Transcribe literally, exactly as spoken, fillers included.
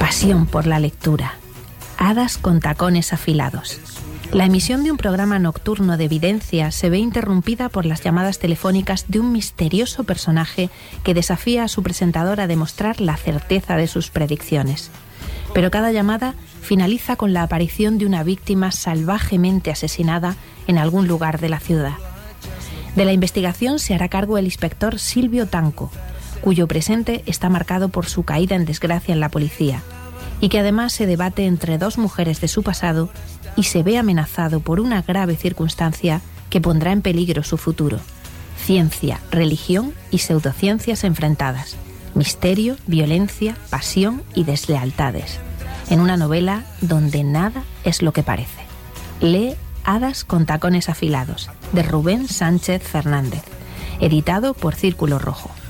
Pasión por la lectura. Hadas con tacones afilados. La emisión de un programa nocturno de evidencia se ve interrumpida por las llamadas telefónicas de un misterioso personaje que desafía a su presentador a demostrar la certeza de sus predicciones. Pero cada llamada finaliza con la aparición de una víctima salvajemente asesinada en algún lugar de la ciudad. De la investigación se hará cargo el inspector Silvio Tanco, cuyo presente está marcado por su caída en desgracia en la policía, y que además se debate entre dos mujeres de su pasado y se ve amenazado por una grave circunstancia que pondrá en peligro su futuro. Ciencia, religión y pseudociencias enfrentadas. Misterio, violencia, pasión y deslealtades. En una novela donde nada es lo que parece. Lee Hadas con tacones afilados, de Rubén Sánchez Fernández, editado por Círculo Rojo.